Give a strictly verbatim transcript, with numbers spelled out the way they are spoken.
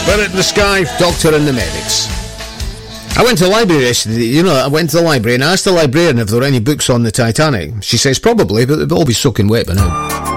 Spirit in the Sky, Doctor and the Medics. I went to the library yesterday, you know, I went to the library and I asked the librarian if there were any books on the Titanic. She says probably, but they'll all be soaking wet by now.